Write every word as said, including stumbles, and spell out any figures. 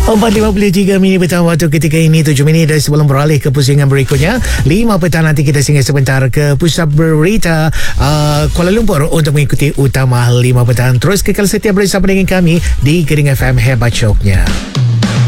empat lima puluh tiga minit petang waktu ketika ini, tujuh minit dari sebelum beralih ke pusingan berikutnya. lima petang nanti kita singgah sebentar ke pusat berita uh, Kuala Lumpur untuk mengikuti utama lima petang. Terus kekal setia bersama dengan kami di Kering F M Hebat Shocknya.